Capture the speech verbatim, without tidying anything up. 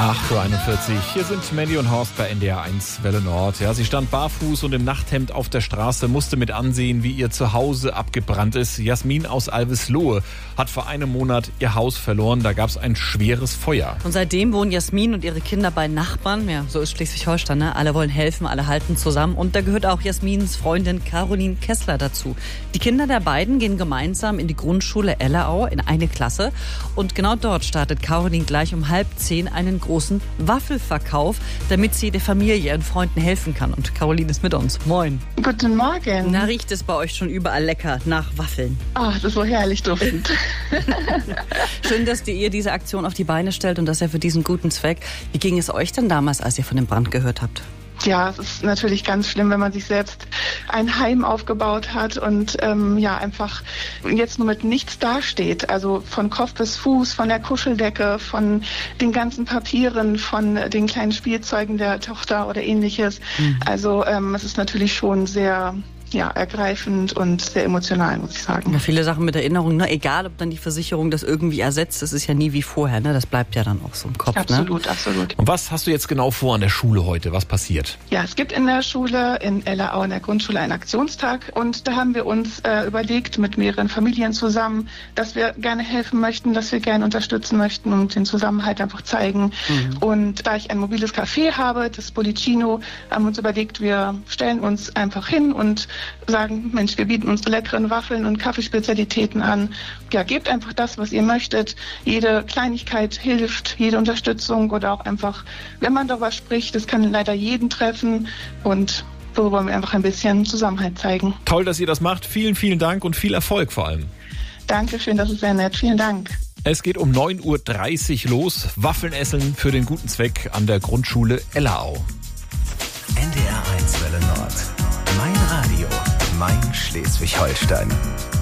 acht Uhr einundvierzig. Hier sind Mandy und Horst bei N D R eins Welle Nord. Ja, sie stand barfuß und im Nachthemd auf der Straße, musste mit ansehen, wie ihr Zuhause abgebrannt ist. Jasmin aus Alvislohe hat vor einem Monat ihr Haus verloren. Da gab es ein schweres Feuer. Und seitdem wohnen Jasmin und ihre Kinder bei Nachbarn. Ja, so ist Schleswig-Holstein. Ne? Alle wollen helfen, alle halten zusammen. Und da gehört auch Jasmins Freundin Caroline Kessler dazu. Die Kinder der beiden gehen gemeinsam in die Grundschule Ellerau in eine Klasse. Und genau dort startet Caroline gleich um halb zehn einen großen Waffelverkauf, damit sie der Familie, ihren Freunden helfen kann. Und Caroline ist mit uns. Moin. Guten Morgen. Na, riecht es bei euch schon überall lecker nach Waffeln? Ach, das ist so herrlich duftend. Schön, dass ihr diese Aktion auf die Beine stellt und das ja für diesen guten Zweck. Wie ging es euch denn damals, als ihr von dem Brand gehört habt? Ja, es ist natürlich ganz schlimm, wenn man sich selbst ein Heim aufgebaut hat und ähm, ja einfach jetzt nur mit nichts dasteht. Also von Kopf bis Fuß, von der Kuscheldecke, von den ganzen Papieren, von den kleinen Spielzeugen der Tochter oder ähnliches. Mhm. Also ähm, es ist natürlich schon sehr ja, ergreifend und sehr emotional, muss ich sagen. Ja, viele Sachen mit Erinnerung, ne? Egal, ob dann die Versicherung das irgendwie ersetzt, das ist ja nie wie vorher, ne? Das bleibt ja dann auch so im Kopf. Absolut, ne? absolut. Und was hast du jetzt genau vor an der Schule heute? Was passiert? Ja, es gibt in der Schule, in Ellerau in der Grundschule, einen Aktionstag und da haben wir uns äh, überlegt, mit mehreren Familien zusammen, dass wir gerne helfen möchten, dass wir gerne unterstützen möchten und den Zusammenhalt einfach zeigen. Mhm. Und da ich ein mobiles Café habe, das Bollicino, haben wir uns überlegt, wir stellen uns einfach hin und sagen, Mensch, wir bieten unsere leckeren Waffeln und Kaffeespezialitäten an. Ja, gebt einfach das, was ihr möchtet. Jede Kleinigkeit hilft, jede Unterstützung oder auch einfach, wenn man darüber spricht, das kann leider jeden treffen und so wollen wir einfach ein bisschen Zusammenhalt zeigen. Toll, dass ihr das macht. Vielen, vielen Dank und viel Erfolg vor allem. Dankeschön, das ist sehr nett. Vielen Dank. Es geht um neun Uhr dreißig los. Waffeln essen für den guten Zweck an der Grundschule Ellerau. N D R eins Welle Nord. Mein Radio, mein Schleswig-Holstein.